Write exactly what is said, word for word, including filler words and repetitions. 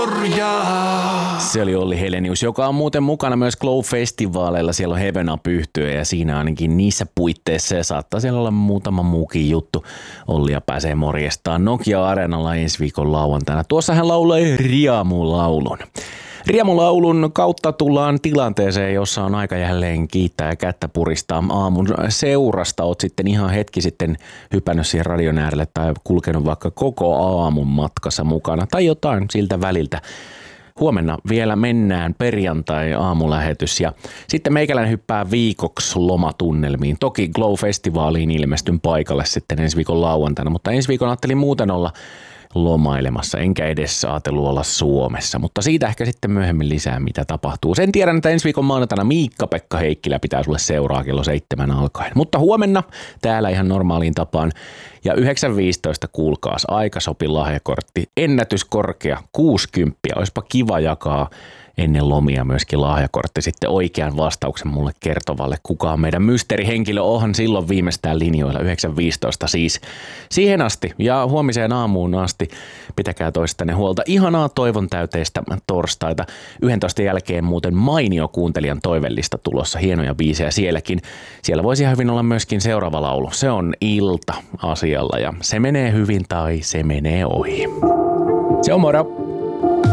korjaa. Se oli Olli Helenius, joka on muuten mukana myös Glow-festivaaleilla. Siellä on Heaven Up -yhtye ja siinä ainakin niissä puitteissa ja saattaa siellä olla muutama muukin juttu. Ollia pääsee morjestaan Nokia-areenalla ensi viikon lauantaina. Tuossa hän lauloi Riamu-laulun. Riemulaulun kautta tullaan tilanteeseen, jossa on aika jälleen kiittää ja kättä puristaa aamun seurasta. Oot sitten ihan hetki sitten hypännyt siihen radion äärelle tai kulkenut vaikka koko aamun matkassa mukana tai jotain siltä väliltä. Huomenna vielä mennään perjantai-aamulähetys ja sitten meikäläinen hyppää viikoksi lomatunnelmiin. Toki Glow-festivaaliin ilmestyn paikalle sitten ensi viikon lauantaina, mutta ensi viikon ajattelin muuten olla lomailemassa, enkä edes ajatellut olla Suomessa, mutta siitä ehkä sitten myöhemmin lisää, mitä tapahtuu. Sen tiedän, että ensi viikon maanantaina Miikka-Pekka Heikkilä pitää sulle seuraa kello seitsemän alkaen. Mutta huomenna täällä ihan normaaliin tapaan ja yhdeksän viisitoista kuulkaas aikasopi lahjakortti. Ennätyskorkea, kuusikymmentä. Olisipa kiva jakaa ennen lomia myöskin lahjakortti sitten oikean vastauksen mulle kertovalle, kuka on meidän mysteerihenkilö. Onhan silloin viimeistään linjoilla yhdeksän viisitoista siis. Siihen asti ja huomiseen aamuun asti pitäkää toistanne huolta. Ihanaa toivon täyteistä torstaita. yksitoista jälkeen muuten mainio kuuntelijan toivellista tulossa. Hienoja biisejä sielläkin. Siellä voisi ihan hyvin olla myöskin seuraava laulu. Se on Ilta asialla ja se menee hyvin tai se menee ohi. Se on moro!